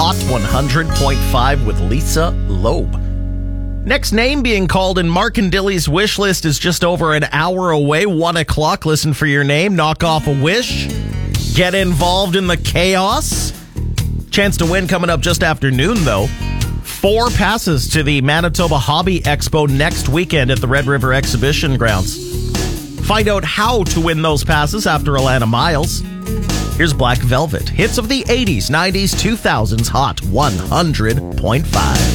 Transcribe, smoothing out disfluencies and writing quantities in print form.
Hot 100.5 with Lisa Loeb. Next name being called in Mark and Dilly's wish list is just over an hour away. 1 o'clock. Listen for your name. Knock off a wish. Get involved in the chaos. Chance to win coming up just after noon, though. 4 passes to the Manitoba Hobby Expo next weekend at the Red River Exhibition Grounds. Find out how to win those passes after Alana Miles. Here's Black Velvet. Hits of the 80s, 90s, 2000s, Hot 100.5.